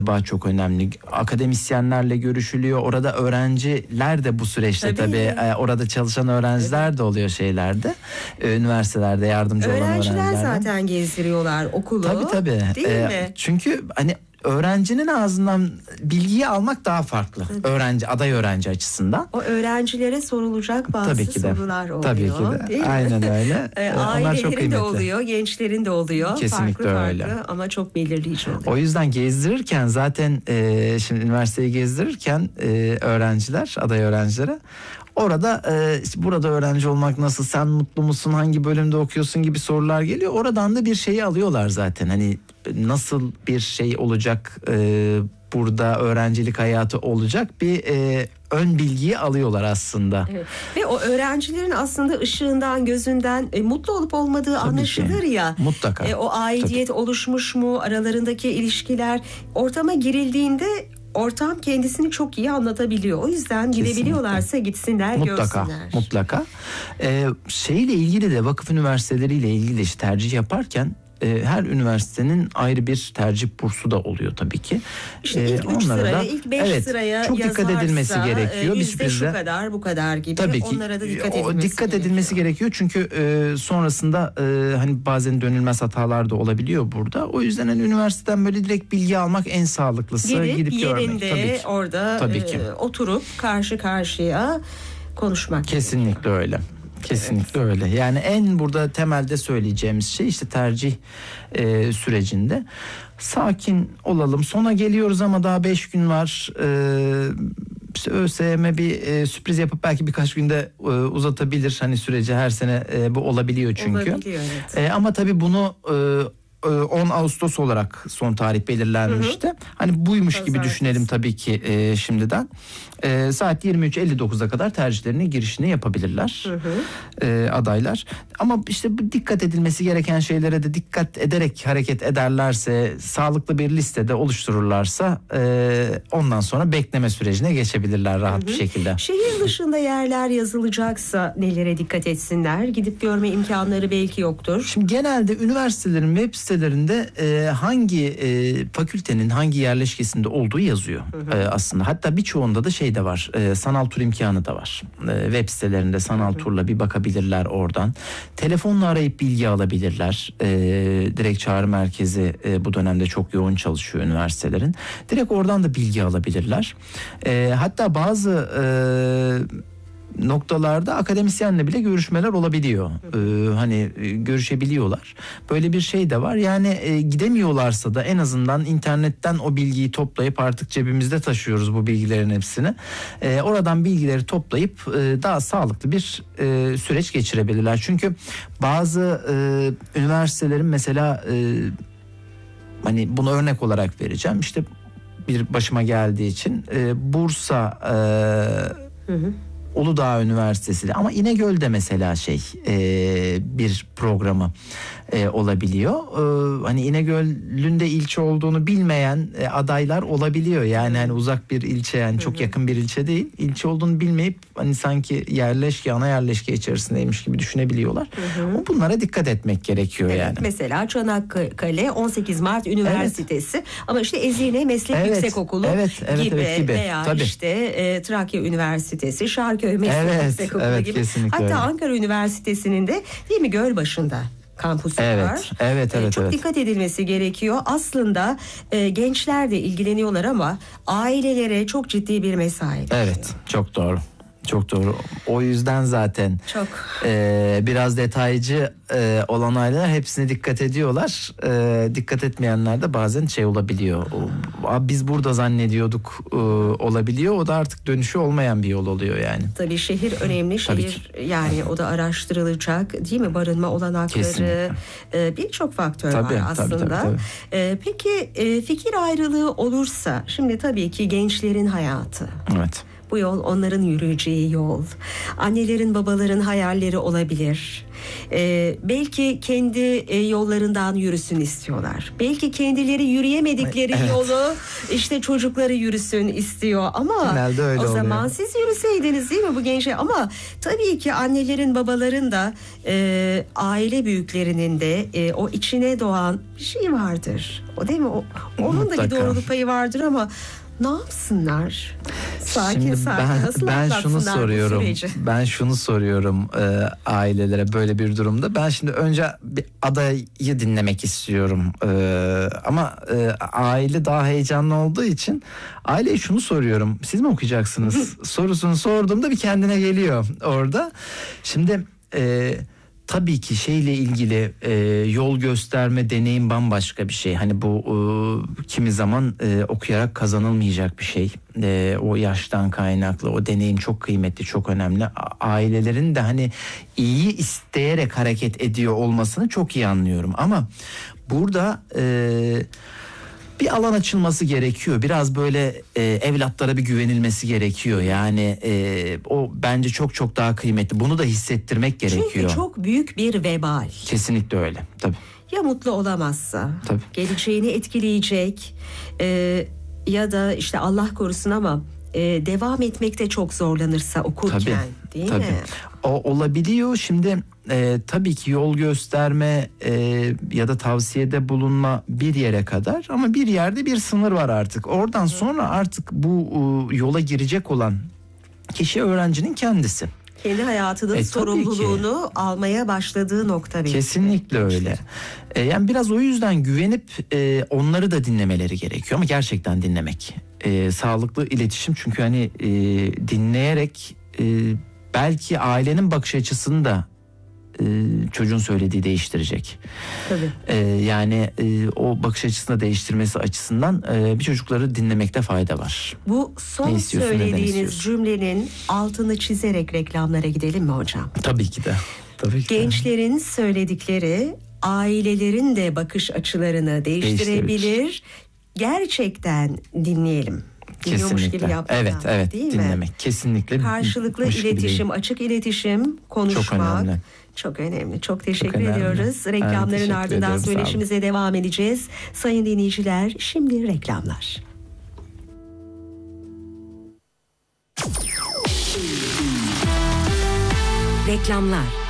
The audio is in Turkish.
çok önemli. Akademisyenlerle görüşülüyor. Orada öğrenciler de bu süreçte tabii orada çalışan öğrenciler de oluyor şeylerde. Üniversitelerde yardımcı olan öğrenciler. Öğrenciler zaten gezdiriyorlar okulu. Tabii. Değil mi? Çünkü hani öğrencinin ağzından bilgiyi almak daha farklı. Aday öğrenci açısından. O öğrencilere sorulacak bazı tabii ki de. sorular oluyor. Tabii ki de. Değil mi? Aynen öyle. Ailelerin de oluyor, gençlerin de oluyor. Kesinlikle farklı öyle. Ama çok belirleyici oluyor. O yüzden gezdirirken zaten şimdi üniversiteyi gezdirirken aday öğrencilere orada işte burada öğrenci olmak nasıl, sen mutlu musun, hangi bölümde okuyorsun gibi sorular geliyor. Oradan da bir şeyi alıyorlar zaten. Hani nasıl bir şey olacak, burada öğrencilik hayatı olacak bir ön bilgiyi alıyorlar aslında. Evet. Ve o öğrencilerin aslında ışığından, gözünden mutlu olup olmadığı Tabii anlaşılır ki. Ya. Mutlaka. O aidiyet oluşmuş mu, aralarındaki ilişkiler, ortama girildiğinde ortam kendisini çok iyi anlatabiliyor. O yüzden gidebiliyorlarsa gitsinler, görsünler. Mutlaka. Şeyle ilgili de vakıf üniversiteleriyle ilgili işte tercih yaparken her üniversitenin ayrı bir tercih bursu da oluyor tabii ki. İşte ilk 3 sıraya, ilk 5 sıraya çok dikkat edilmesi gerekiyor. Yüzde şu kadar, bu kadar gibi. Tabii ki. Onlara da dikkat edilmesi gerekiyor. Çünkü sonrasında hani bazen dönülmez hatalar da olabiliyor burada. O yüzden hani üniversiteden böyle direkt bilgi almak en sağlıklısı. Gidip yerinde görmek. orada oturup karşı karşıya konuşmak. Kesinlikle öyle. Kesinlikle öyle. Yani en burada temelde söyleyeceğimiz şey işte tercih sürecinde sakin olalım. Sona geliyoruz ama daha 5 gün var. İşte ÖSYM bir sürpriz yapıp belki birkaç günde uzatabilir. Hani süreci her sene bu olabiliyor çünkü. Olabiliyor, evet. Ama tabii bunu 10 Ağustos olarak son tarih belirlenmişti. Hani buymuş gibi düşünelim tabii ki şimdiden. Saat 23.59'a kadar tercihlerini, girişini yapabilirler adaylar. Ama işte bu dikkat edilmesi gereken şeylere de dikkat ederek hareket ederlerse, sağlıklı bir listede oluştururlarsa ondan sonra bekleme sürecine geçebilirler rahat bir şekilde. Şehir dışında yerler yazılacaksa nelere dikkat etsinler? Gidip görme imkanları belki yoktur. Şimdi genelde üniversitelerin web sitelerinde hangi fakültenin hangi yerleşkesinde olduğu yazıyor aslında. Hatta birçoğunda da şey de var. Sanal tur imkanı da var. Web sitelerinde sanal turla bir bakabilirler oradan. Telefonla arayıp bilgi alabilirler. Direkt çağrı merkezi bu dönemde çok yoğun çalışıyor üniversitelerin. Direkt oradan da bilgi alabilirler. Hatta bazı noktalarda akademisyenle bile görüşmeler olabiliyor. Hani görüşebiliyorlar. Böyle bir şey de var. Yani gidemiyorlarsa da en azından internetten o bilgiyi toplayıp artık cebimizde taşıyoruz bu bilgilerin hepsini. Oradan bilgileri toplayıp daha sağlıklı bir süreç geçirebilirler. Çünkü bazı üniversitelerin mesela hani bunu örnek olarak vereceğim. İşte bir başıma geldiği için Bursa Uludağ Üniversitesi'de ama İnegöl'de mesela bir programı olabiliyor. Hani İnegöl'ün de ilçe olduğunu bilmeyen adaylar olabiliyor. Yani hani uzak bir ilçe, yani çok yakın bir ilçe değil. İlçe olduğunu bilmeyip hani sanki ana yerleşke içerisindeymiş gibi düşünebiliyorlar. Bunlara dikkat etmek gerekiyor yani. Mesela Çanakkale 18 Mart Üniversitesi ama işte Ezine Meslek Yüksekokulu gibi veya işte Trakya Üniversitesi, Şarköy Meslek Yüksekokulu gibi. Hatta öyle. Ankara Üniversitesi'nin de değil mi Gölbaşı'nda kampüsü var. Evet. Çok dikkat edilmesi gerekiyor. Aslında gençler de ilgileniyorlar ama ailelere çok ciddi bir mesai. Evet, çok doğru. Çok doğru. O yüzden zaten biraz detaycı olan aileler hepsine dikkat ediyorlar. Dikkat etmeyenler de bazen olabiliyor. Biz burada zannediyorduk olabiliyor. O da artık dönüşü olmayan bir yol oluyor yani. Tabii şehir önemli. Şehir yani o da araştırılacak değil mi? Barınma olanakları, birçok faktör var aslında. Tabii. Peki fikir ayrılığı olursa, şimdi tabii ki gençlerin hayatı. Evet. Bu yol onların yürüyeceği yol. Annelerin, babaların hayalleri olabilir. Belki kendi yollarından yürüsün istiyorlar. Belki kendileri yürüyemedikleri yolu işte çocukları yürüsün istiyor. Ama o zaman siz yürüseydiniz değil mi bu gençler? Ama tabii ki annelerin, babaların da aile büyüklerinin de o içine doğan bir şey vardır. O değil mi? Onun da bir doğruluk payı vardır ama ne yapsınlar? Sakin nasıl ben şunu soruyorum ailelere böyle bir durumda. Ben şimdi önce bir adayı dinlemek istiyorum. Ama aile daha heyecanlı olduğu için aileye şunu soruyorum. Siz mi okuyacaksınız? Sorusunu sorduğumda bir kendine geliyor orada. Şimdi tabii ki şeyle ilgili yol gösterme, deneyim bambaşka bir şey. Hani bu kimi zaman okuyarak kazanılmayacak bir şey. O yaştan kaynaklı o deneyim çok kıymetli, çok önemli. Ailelerin de hani iyi isteyerek hareket ediyor olmasını çok iyi anlıyorum. Ama burada bir alan açılması gerekiyor. Biraz böyle evlatlara bir güvenilmesi gerekiyor. Yani o bence çok çok daha kıymetli. Bunu da hissettirmek gerekiyor. Çünkü çok büyük bir vebal. Kesinlikle öyle. Tabii. Ya mutlu olamazsa, tabii, geleceğini etkileyecek ya da işte Allah korusun ama devam etmekte çok zorlanırsa okurken, değil mi? O olabiliyor. Şimdi tabii ki yol gösterme ya da tavsiyede bulunma bir yere kadar, ama bir yerde bir sınır var artık. Oradan sonra artık bu yola girecek olan kişi öğrencinin kendisi. Kendi hayatının sorumluluğunu almaya başladığı nokta belki. Kesinlikle öyle. Yani biraz o yüzden güvenip onları da dinlemeleri gerekiyor, ama gerçekten dinlemek. Sağlıklı iletişim, çünkü hani dinleyerek belki ailenin bakış açısını da çocuğun söylediği değiştirecek. Tabii. Yani o bakış açısını değiştirmesi açısından bir çocukları dinlemekte fayda var. Bu son söylediğiniz cümlenin altını çizerek reklamlara gidelim mi hocam? Tabii ki de. Tabii ki Gençlerin söyledikleri ailelerin de bakış açılarını değiştirebilir. Gerçekten dinleyelim. Kesinlikle. Gibi yapmadan, evet, değil dinlemek. Mi? Kesinlikle. Karşılıklı iletişim, açık iletişim, konuşmak. Çok önemli. Çok önemli. Çok teşekkür ediyoruz. Reklamların ardından söyleşimize devam edeceğiz. Sayın dinleyiciler, şimdi reklamlar. Reklamlar.